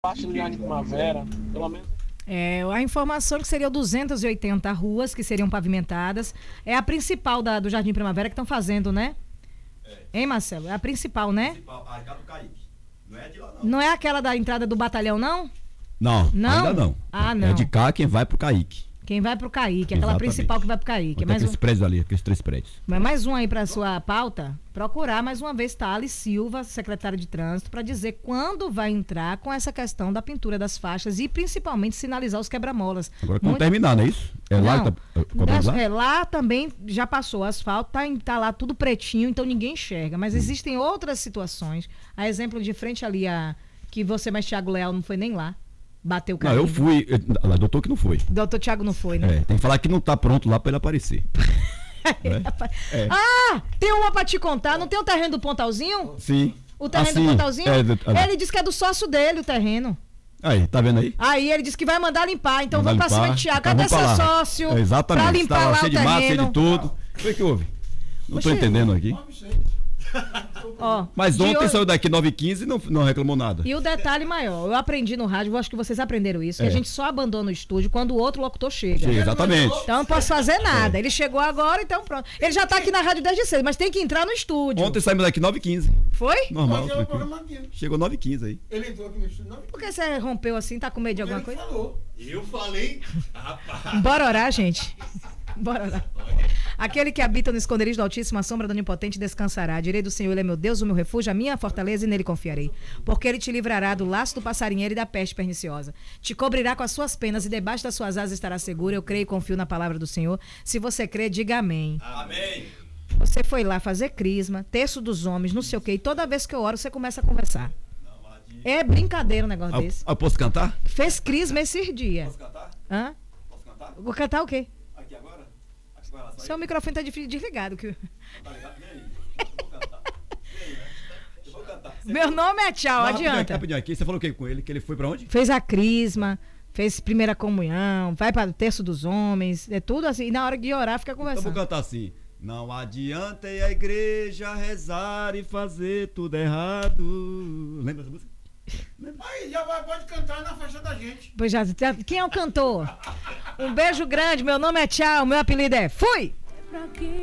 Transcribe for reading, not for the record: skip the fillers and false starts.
Parte do Jardim Primavera, pelo menos. A informação que seriam 280 ruas que seriam pavimentadas. É a principal do Jardim Primavera que estão fazendo, né? Hein, Marcelo? É a principal, né? A cá do Caíque. Não é de lá, não. Não é aquela da entrada do batalhão, não? Não, Não? ainda não. Ah, não. É de cá quem vai pro Caíque. Quem vai pro Caíque, aquela Exatamente. principal que vai pro Caíque. Tem aqueles prédios ali, aqueles 3 prédios. Mas mais um aí para sua pauta, procurar mais uma vez Thales Silva, secretário de Trânsito, para dizer quando vai entrar com essa questão da pintura das faixas e principalmente sinalizar os quebra-molas. Agora quando terminar, não é isso? É lá que tá cobrando lá? Lá também já passou o asfalto, tá lá tudo pretinho, então ninguém enxerga. Mas existem outras situações. A exemplo de frente ali, que você, mas Thiago Leal não foi nem lá. Bateu o carro. Não, eu fui. Doutor que não foi. Doutor Thiago não foi, né? Tem que falar que não tá pronto lá pra ele aparecer. Tem uma pra te contar. Não tem o terreno do Pontalzinho? Sim. O terreno do Pontalzinho? Ele disse que é do sócio dele o terreno. Aí, tá vendo aí? Aí ele disse que vai mandar limpar. Então Mandar vamos pra cima limpar. de Thiago. Então Cadê vamos pra seu lá. sócio? Exatamente. Pra limpar Tava lá cheio o de mato, cheio terreno. de tudo. O que que houve? Não tô Oxi. entendendo aqui. Ó, Mas de ontem hoje- saiu daqui 9h15 e não reclamou nada. E o detalhe maior, eu aprendi no rádio, eu acho que vocês aprenderam isso, que a gente só abandona o estúdio quando o outro locutor chega. Chega, exatamente. Então eu não posso fazer nada. Ele chegou agora, então pronto. Ele já tá aqui na rádio desde cedo, mas tem que entrar no estúdio. Ontem saímos daqui 9h15. Foi? Normal, Mas é o tranquilo. programa aqui. Chegou 9h15 aí. Ele entrou aqui no estúdio, não? Por que você rompeu assim? Tá com medo de alguma Ele coisa? falou. Eu falei, rapaz. Bora orar, gente. Bora orar. Aquele que habita no esconderijo do Altíssimo, a sombra do Onipotente descansará. Direi do Senhor, Ele é meu Deus, o meu refúgio, a minha fortaleza, e nele confiarei. Porque Ele te livrará do laço do passarinheiro e da peste perniciosa. Te cobrirá com as suas penas e debaixo das suas asas estará seguro. Eu creio e confio na palavra do Senhor. Se você crê, diga amém. Amém. Você foi lá fazer crisma, terço dos homens, não sei o quê, e toda vez que eu oro, você começa a conversar. É brincadeira um negócio desse. Eu posso cantar? Fez crisma esses dias. Posso cantar? Hã? Posso cantar? Vou cantar o quê? Aqui agora? Aqui com relação a Seu microfone tá desligado. Tá ligado? E aí? Eu vou cantar. E aí, né? Eu vou cantar. Meu nome é Tchau, adianta. Rapidinho aqui. Você falou o que com ele? Que ele foi pra onde? Fez a crisma, fez primeira comunhão, vai para o terço dos homens, é tudo assim. E na hora de orar, fica Então eu vou conversando. cantar assim. Não adianta ir à igreja rezar e fazer tudo errado. Lembra essa música? Aí, já pode cantar na faixa da gente. Pois já, quem é o cantor? Um beijo grande, meu nome é Tchau, meu apelido é Fui!